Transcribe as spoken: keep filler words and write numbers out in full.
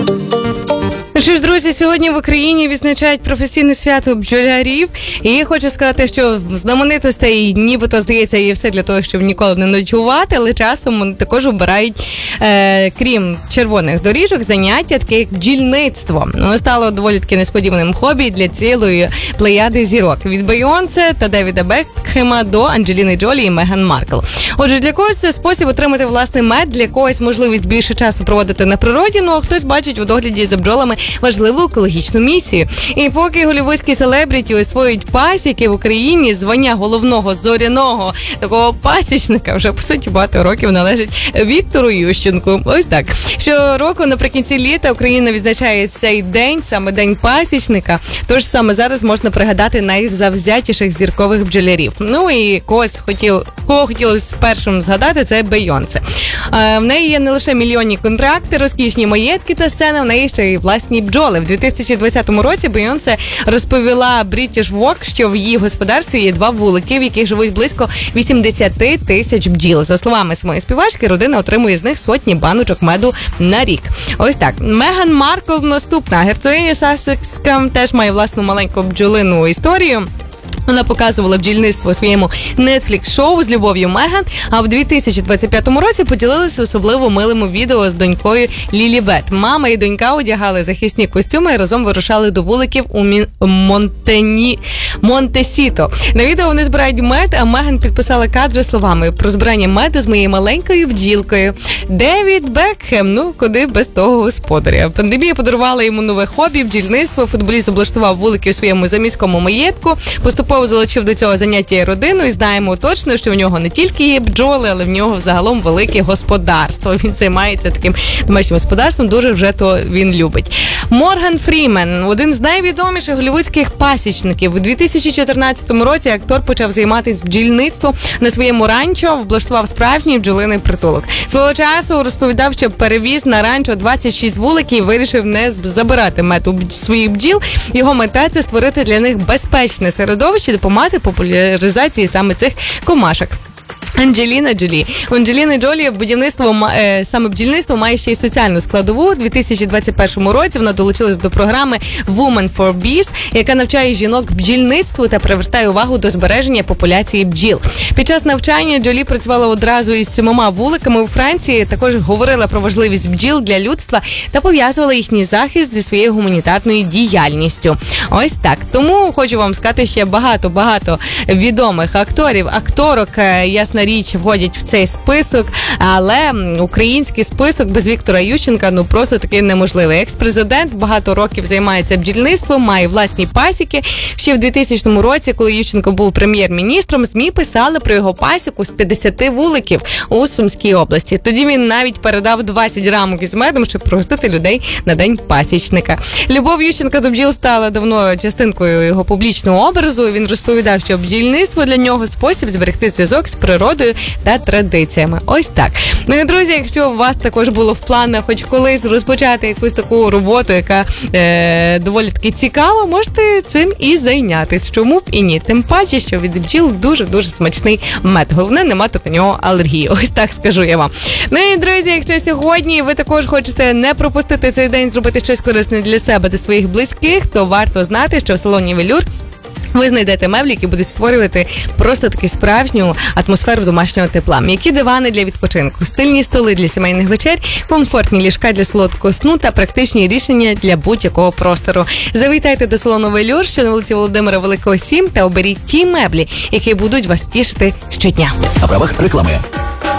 Що ж, друзі, сьогодні в Україні відзначають професійне свято бджолярів. І хочу сказати, що знаменитостей нібито, здається, є все для того, щоб ніколи не ночувати, але часом вони також обирають, е, крім червоних доріжок, заняття таке як бджільництво. Воно стало доволі таки несподіваним хобі для цілої плеяди зірок. Від Бейонсе та Девіда Бекхема до Анджеліни Джолі і Меган Маркл. Отже, для когось це спосіб отримати власний мед, для когось можливість більше часу проводити на природі, ну а хтось бачить у догляді за бджолами важливу екологічну місію. І поки голлівудські селебріті освоюють пасіки в Україні, звання головного зоряного такого пасічника вже, по суті, багато років належить Віктору Ющенку. Ось так. Щороку наприкінці літа Україна відзначає цей день, саме День пасічника. Тож саме зараз можна пригадати найзавзятіших зіркових бджолярів. Ну і когось хотів, кого хотілося першим згадати, це Бейонсе. В неї є не лише мільйонні контракти, розкішні маєтки та сцени, в неї ще й власні бджоли. В дві тисячі двадцятому році Бейонсе розповіла British Vogue, що в її господарстві є два вулики, в яких живуть близько вісімдесят тисяч бджіл. За словами самої співачки, родина отримує з них сотні баночок меду на рік. Ось так. Меган Маркл наступна. Герцогиня Сассекська теж має власну маленьку бджолину історію. Вона показувала бджільництво у своєму Netflix-шоу з любов'ю Меган, а в дві тисячі двадцять п'ятому році поділилися особливо милим відео з донькою Лілібет. Мама і донька одягали захисні костюми і разом вирушали до вуликів у Мін... Монтені... Монтесіто. На відео вони збирають мед, а Меган підписала кадри словами про збирання меду з моєю маленькою бджілкою. Девід Бекхем, ну куди без того господаря. Пандемія подарувала йому нове хобі, бджільництво. Футболіст облаштував вулики у своєму заміському маєтку. Поступово залучив до цього заняття і родину, і знаємо точно, що в нього не тільки є бджоли, але в нього взагалом велике господарство. Він займається таким домашнім господарством, дуже вже то він любить. Морган Фрімен, один з найвідоміших голлівудських пасічників. У дві тисячі чотирнадцятому році актор почав займатися бджільництвом на своєму ранчо, облаштував справжній бджолиний притулок. Свого часу розповідав, що перевіз на ранчо двадцять шість вуликів і вирішив не забирати мед у своїх бджіл. Його мета – це створити для них безпечне середовище, допомагати популяризації саме цих комашок. Анджеліна Джолі. У Анджеліни Джолі будівництво, е, саме бджільництво має ще й соціальну складову. У дві тисячі двадцять першому році вона долучилась до програми Women for Bees, яка навчає жінок бджільництву та привертає увагу до збереження популяції бджіл. Під час навчання Джолі працювала одразу із сімома вуликами у Франції, також говорила про важливість бджіл для людства та пов'язувала їхній захист зі своєю гуманітарною діяльністю. Ось так. Тому хочу вам сказати, ще багато-багато відомих акторів, акторок, ясна річ, входять в цей список, але український список без Віктора Ющенка, ну, просто такий неможливий. Екс-президент багато років займається бджільництвом, має власні пасіки. Ще в двохтисячному році, коли Ющенко був прем'єр-міністром, ЗМІ писали про його пасіку з п'ятдесят вуликів у Сумській області. Тоді він навіть передав двадцять рамок із медом, щоб пригостити людей на День пасічника. Любов Ющенка до бджіл стала давно частинкою його публічного образу. Він розповідав, що бджільництво для нього – спосіб зберегти зв'язок з природою та традиціями. Ось так. Ну і, друзі, якщо у вас також було в планах хоч колись розпочати якусь таку роботу, яка е, доволі таки цікава, можете цим і зайнятися. Чому б і ні? Тим паче, що від бджіл дуже-дуже смачний мед. Головне, не мати на нього алергії. Ось так скажу я вам. Ну і, друзі, якщо сьогодні ви також хочете не пропустити цей день, зробити щось корисне для себе та своїх близьких, то варто знати, що в салоні «Велюр» ви знайдете меблі, які будуть створювати просто таку справжню атмосферу домашнього тепла. М'які дивани для відпочинку, стильні столи для сімейних вечер, комфортні ліжка для солодкого сну та практичні рішення для будь-якого простору. Завітайте до салону «Велюр», що на вулиці Володимира Великого, сім, та оберіть ті меблі, які будуть вас тішити щодня. На правах реклами.